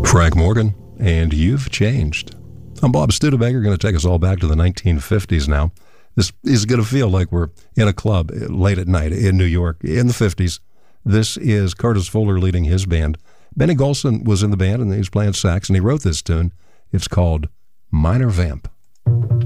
Frank Morgan, and You've Changed. I'm Bob Studebaker, going to take us all back to the 1950s now. This is going to feel like we're in a club late at night in New York in the 50s. This is Curtis Fuller leading his band. Benny Golson was in the band, and he was playing sax, and he wrote this tune. It's called Minor Vamp.